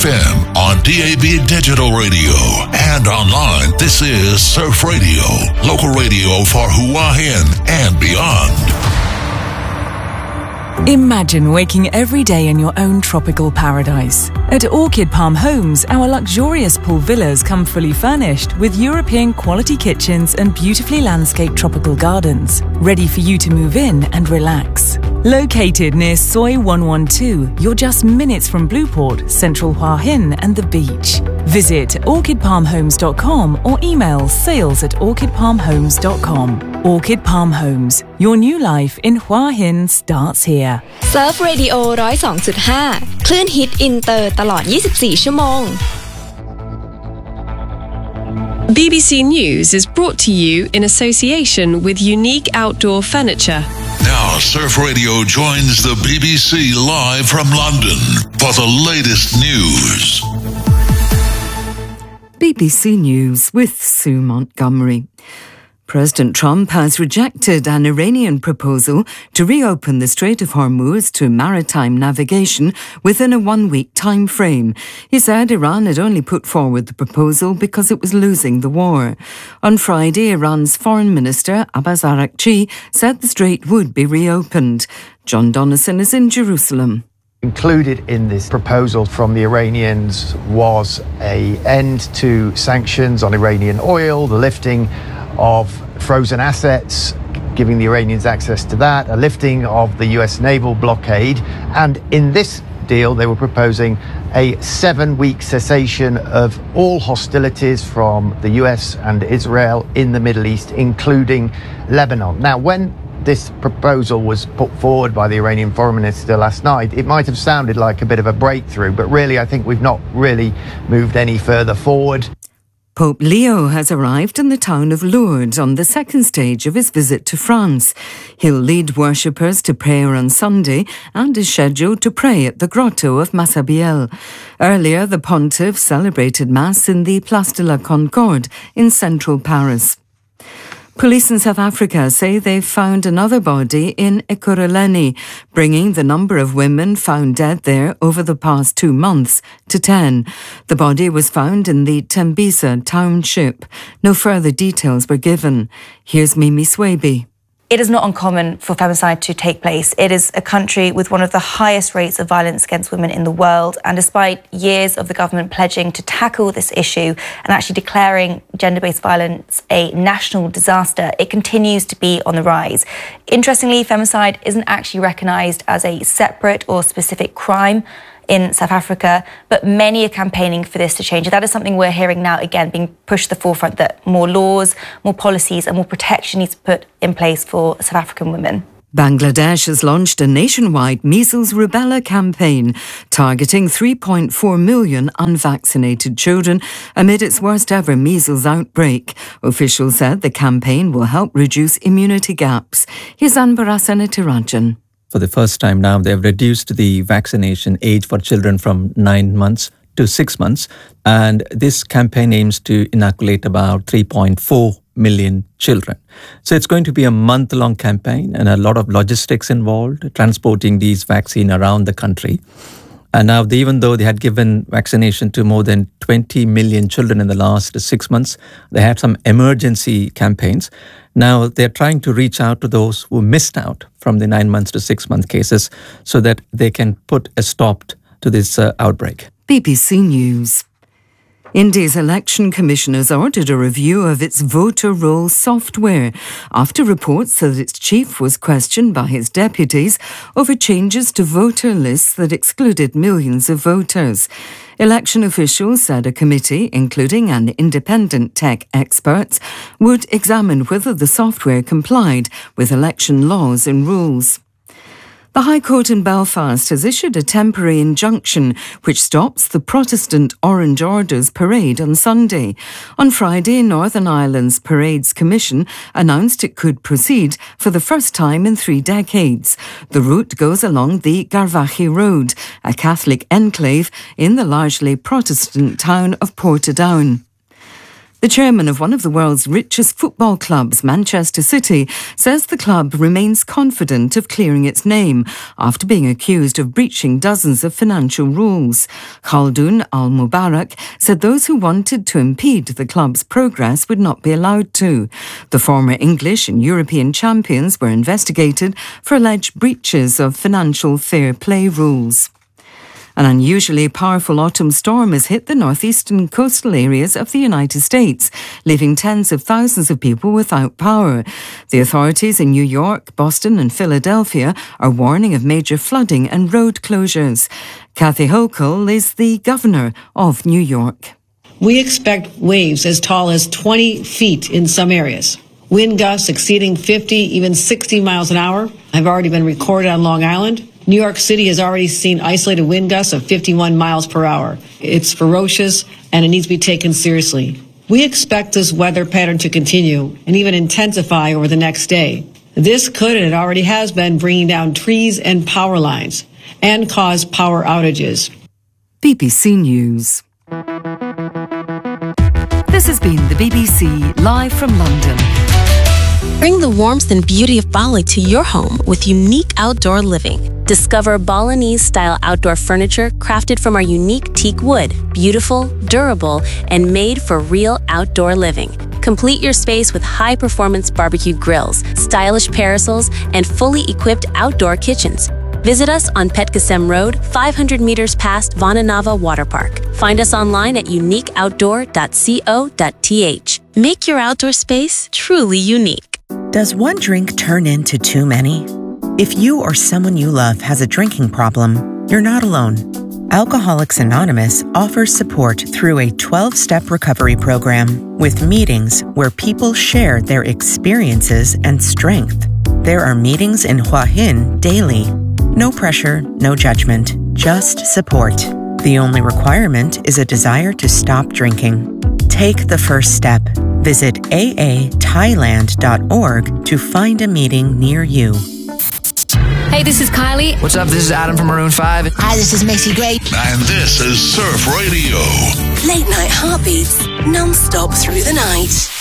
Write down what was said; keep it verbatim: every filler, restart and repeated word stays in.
F M, on D A B Digital Radio, and online. This is Surf Radio, local radio for Hua Hin and beyond. Imagine waking every day in your own tropical paradise. At Orchid Palm Homes, our luxurious pool villas come fully furnished with European quality kitchens and beautifully landscaped tropical gardens, ready for you to move in and relax. Located near Soi one one two, you're just minutes from Blueport, Central Hua Hin and the beach. Visit orchid palm homes dot com or email sales at orchid palm homes dot com. Orchid Palm Homes, your new life in Hua Hin starts here. Surf Radio หนึ่งศูนย์สองจุดห้า คลื่นฮิตอินเตอร์ตลอดยี่สิบสี่ชั่วโมง B B C News is brought to you in association with Unique Outdoor Furniture. Now, Surf Radio joins the B B C live from London for the latest news. B B C News with Sue Montgomery. President Trump has rejected an Iranian proposal to reopen the Strait of Hormuz to maritime navigation within a one-week time frame. He said Iran had only put forward the proposal because it was losing the war. On Friday, Iran's Foreign Minister Abbas Araghchi said the strait would be reopened. John Donnison is in Jerusalem. Included in this proposal from the Iranians was an end to sanctions on Iranian oil, the lifting of frozen assets, giving the Iranians access to that, a lifting of the U S naval blockade, and in this deal they were proposing a seven-week cessation of all hostilities from the U S and Israel in the Middle East, including Lebanon. Now, when this proposal was put forward by the Iranian foreign minister last night, it might have sounded like a bit of a breakthrough, but really I think we've not really moved any further forward. Pope Leo has arrived in the town of Lourdes on the second stage of his visit to France. He'll lead worshippers to prayer on Sunday and is scheduled to pray at the grotto of Massabielle. Earlier, the pontiff celebrated Mass in the Place de la Concorde in central Paris. Police in South Africa say they've found another body in Ekurhuleni, bringing the number of women found dead there over the past two months to ten. The body was found in the Tembisa township. No further details were given. Here's Mimi Swaby. It is not uncommon for femicide to take place. It is a country with one of the highest rates of violence against women in the world. And despite years of the government pledging to tackle this issue and actually declaring gender-based violence a national disaster, it continues to be on the rise. Interestingly, femicide isn't actually recognised as a separate or specific crime in South Africa, but many are campaigning for this to change. That is something we're hearing now, again, being pushed to the forefront, that more laws, more policies and more protection needs to be put in place for South African women. Bangladesh has launched a nationwide measles rubella campaign targeting three point four million unvaccinated children amid its worst ever measles outbreak. Officials said the campaign will help reduce immunity gaps. Here's Anbarasana Tirajan. For the first time now, they've reduced the vaccination age for children from nine months to six months. And this campaign aims to inoculate about three point four million children. So it's going to be a month-long campaign and a lot of logistics involved, transporting these vaccines around the country. And now, they, even though they had given vaccination to more than twenty million children in the last six months, they had some emergency campaigns. Now, they're trying to reach out to those who missed out from the nine months to six month cases so that they can put a stop to this uh, outbreak. B B C News. India's Election Commission has ordered a review of its voter roll software after reports that its chief was questioned by his deputies over changes to voter lists that excluded millions of voters. Election officials said a committee, including an independent tech experts, would examine whether the software complied with election laws and rules. The High Court in Belfast has issued a temporary injunction which stops the Protestant Orange Orders parade on Sunday. On Friday, Northern Ireland's Parades Commission announced it could proceed for the first time in three decades. The route goes along the Garvaghey Road, a Catholic enclave in the largely Protestant town of Portadown. The chairman of one of the world's richest football clubs, Manchester City, says the club remains confident of clearing its name after being accused of breaching dozens of financial rules. Khaldoon Al-Mubarak said those who wanted to impede the club's progress would not be allowed to. The former English and European champions were investigated for alleged breaches of financial fair play rules. An unusually powerful autumn storm has hit the northeastern coastal areas of the United States, leaving tens of thousands of people without power. The authorities in New York, Boston and Philadelphia are warning of major flooding and road closures. Kathy Hochul is the governor of New York. We expect waves as tall as twenty feet in some areas. Wind gusts exceeding fifty, even sixty miles an hour have already been recorded on Long Island. New York City has already seen isolated wind gusts of fifty-one miles per hour. It's ferocious and it needs to be taken seriously. We expect this weather pattern to continue and even intensify over the next day. This could, and it already has been, bringing down trees and power lines and cause power outages. B B C News. This has been the B B C live from London. Bring the warmth and beauty of Bali to your home with unique outdoor living. Discover Balinese-style outdoor furniture crafted from our unique teak wood, beautiful, durable, and made for real outdoor living. Complete your space with high-performance barbecue grills, stylish parasols, and fully equipped outdoor kitchens. Visit us on Petgasem Road, five hundred meters past Vananava Water Park. Find us online at unique outdoor dot co dot t h. Make your outdoor space truly unique. Does one drink turn into too many? If you or someone you love has a drinking problem, you're not alone. Alcoholics Anonymous offers support through a twelve-step recovery program with meetings where people share their experiences and strength. There are meetings in Hua Hin daily. No pressure, no judgment, just support. The only requirement is a desire to stop drinking. Take the first step. Visit a a thailand dot org to find a meeting near you. Hey, this is Kylie. What's up? This is Adam from Maroon five. Hi, this is Macy Gray. And this is Surf Radio. Late night heartbeats, non-stop through the night.